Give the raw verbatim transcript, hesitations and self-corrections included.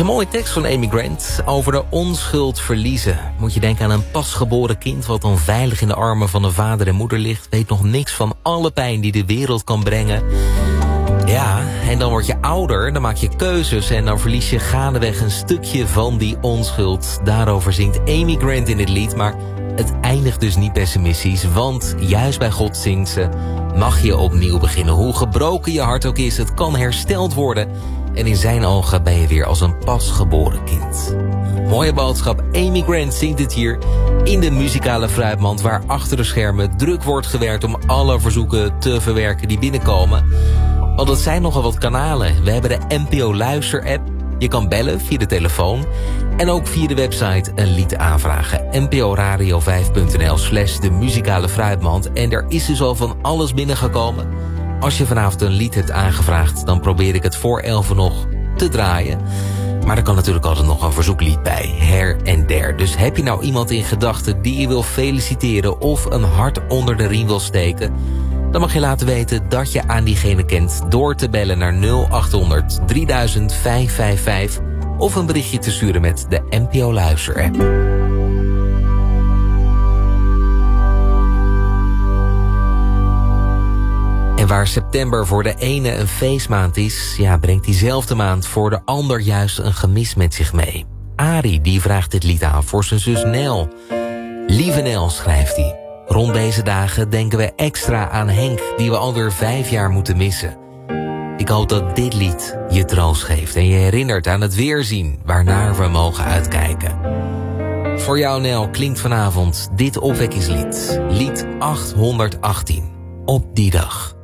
een mooie tekst van Amy Grant. Over de onschuld verliezen. Moet je denken aan een pasgeboren kind wat dan veilig in de armen van een vader en moeder ligt. Weet nog niks van alle pijn die de wereld kan brengen. Ja, en dan word je ouder, dan maak je keuzes en dan verlies je gaandeweg een stukje van die onschuld. Daarover zingt Amy Grant in dit lied, maar het eindigt dus niet pessimistisch. Want juist bij God zingt ze, mag je opnieuw beginnen. Hoe gebroken je hart ook is, het kan hersteld worden. En in zijn ogen ben je weer als een pasgeboren kind. Mooie boodschap, Amy Grant zingt het hier in de muzikale fruitmand, waar achter de schermen druk wordt gewerkt om alle verzoeken te verwerken die binnenkomen. Want het zijn nogal wat kanalen. We hebben de N P O Luister-app. Je kan bellen via de telefoon. En ook via de website een lied aanvragen. N P O Radio vijf punt n l slash de muzikale fruitmand. En er is dus al van alles binnengekomen. Als je vanavond een lied hebt aangevraagd, dan probeer ik het voor elf nog te draaien. Maar er kan natuurlijk altijd nog een verzoeklied bij, her en der. Dus heb je nou iemand in gedachten die je wil feliciteren of een hart onder de riem wil steken, dan mag je laten weten dat je aan diegene kent door te bellen naar nul acht honderd drieduizend vijfhonderdvijfenvijftig of een berichtje te sturen met de N P O Luister-app. En waar september voor de ene een feestmaand is, ja, brengt diezelfde maand voor de ander juist een gemis met zich mee. Arie, die vraagt dit lied aan voor zijn zus Nel. Lieve Nel, schrijft hij. Rond deze dagen denken we extra aan Henk, die we alweer vijf jaar moeten missen. Ik hoop dat dit lied je troost geeft en je herinnert aan het weerzien waarnaar we mogen uitkijken. Voor jou, Nel, klinkt vanavond dit opwekkingslied, lied achthonderdachttien, op die dag.